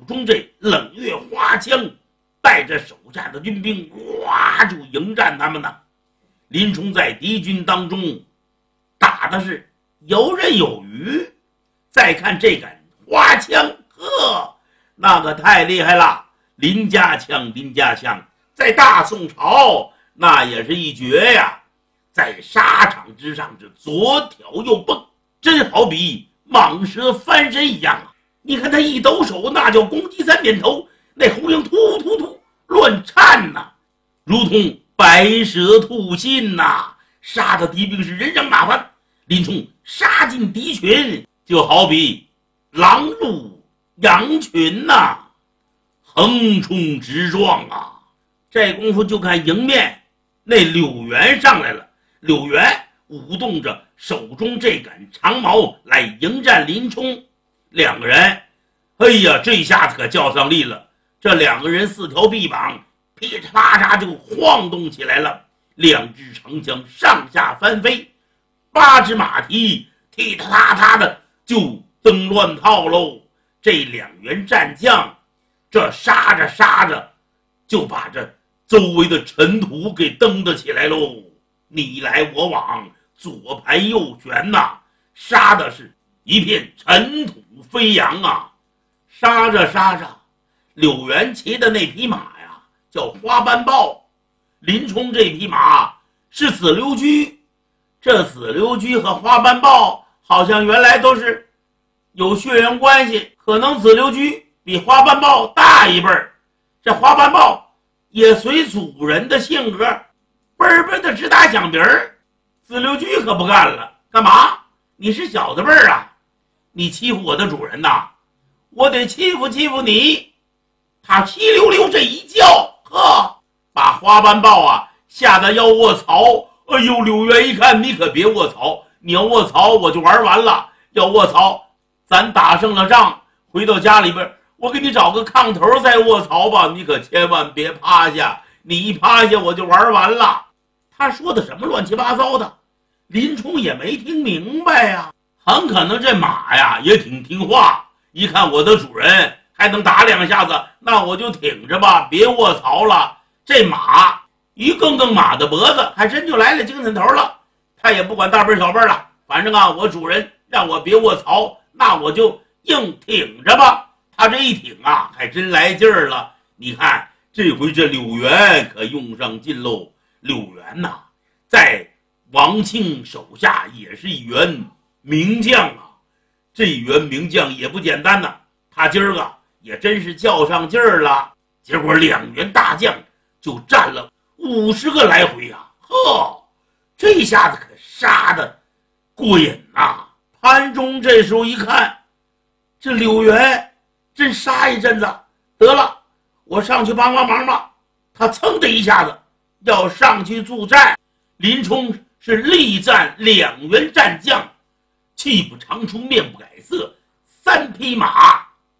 中这冷月花枪，带着手下的军兵哇就迎战他们呢。林冲在敌军当中打的是游刃有余。再看这杆花枪，呵，那可太厉害了！林家枪，林家枪，在大宋朝那也是一绝呀，在沙场之上是左挑右蹦，真好比蟒蛇翻身一样啊！你看他一抖手，那叫公鸡三点头，那红缨突突突乱颤呐，如同白蛇吐信呐，杀的敌兵是人仰马翻。林冲杀进敌群，就好比狼入羊群呐，横冲直撞啊！这功夫就看迎面那柳原上来了，柳原舞动着手中这杆长矛来迎战林冲。两个人，哎呀，这下子可较上力了。这两个人四条臂膀噼里啪嚓就晃动起来了，两支长枪上下翻飞，8只马蹄踢踏踏踏的就蹬乱套喽。这两员战将这杀着杀着就把这周围的尘土给蹬得起来喽，你来我往，左排右旋呐，杀的是一片尘土飞扬啊！杀着杀着，柳原骑的那匹马呀叫花斑豹，林冲这匹马是紫溜驹。这紫溜驹和花斑豹好像原来都是有血缘关系，可能紫溜驹比花斑豹大一辈儿。这花斑豹也随主人的性格嘣嘣的直打响鼻儿，紫溜驹可不干了，干嘛？你是小子辈儿啊，你欺负我的主人呐，我得欺负欺负你。他稀溜溜这一叫，呵，把花斑豹啊吓得要卧槽。哎呦，柳原一看，你可别卧槽，你要卧槽我就玩完了。要卧槽，咱打胜了仗，回到家里边，我给你找个炕头再卧槽吧，你可千万别趴下，你一趴下我就玩完了。他说的什么乱七八糟的，林冲也没听明白呀。很可能这马呀也挺听话，一看我的主人还能打两下子，那我就挺着吧，别卧槽了。这马一更马的脖子，还真就来了精神头了。他也不管大辈小辈了，反正啊，我主人让我别卧槽，那我就硬挺着吧。他这一挺啊，还真来劲儿了。你看这回这柳原可用上劲喽。柳原呐，在王庆手下也是一员名将啊，这一员名将也不简单呐。他今儿个也真是较上劲儿了。结果两员大将就战了50个来回啊，呵，这下子可杀得过瘾呐。潘忠这时候一看，这柳原真杀一阵子，得了，我上去帮帮忙吧。他噌的一下子要上去助战，林冲是力战两员战将，气不长出面不改色，3匹马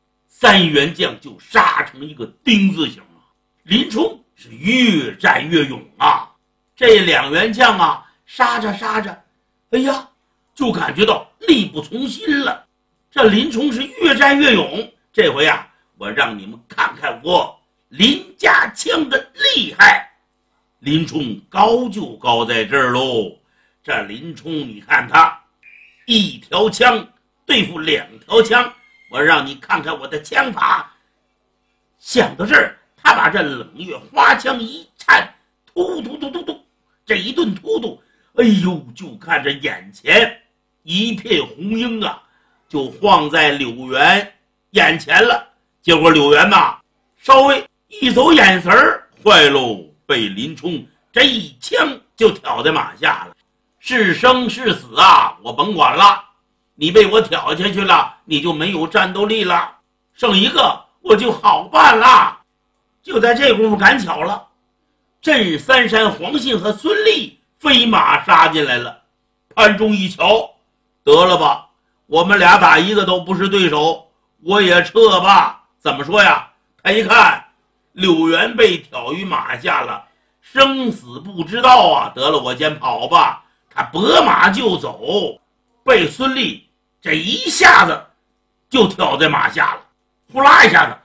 3员将就杀成一个丁字形啊。林冲是越战越勇啊，这两员将啊杀着杀着，哎呀，就感觉到力不从心了。这林冲是越战越勇，这回啊，我让你们看看我林家枪的厉害。林冲高就高在这儿喽。这林冲你看他一条枪对付2条枪，我让你看看我的枪法。想到这儿，他把这冷月花枪一颤，突突突突突，这一顿突突，哎呦，就看着眼前一片红缨啊，就晃在柳原眼前了。结果柳原呐，稍微一走眼神儿，坏喽，被林冲这一枪就挑在马下了。是生是死啊，我甭管了，你被我挑下去了，你就没有战斗力了，剩一个我就好办了。就在这功夫，赶巧了，镇三山黄信和孙立飞马杀进来了。潘忠一瞧，得了吧，我们俩打一个都不是对手，我也撤吧。怎么说呀？他一看柳原被挑于马下了，生死不知道啊，得了，我先跑吧。他拨马就走，被孙立这一下子就挑在马下了，呼啦一下子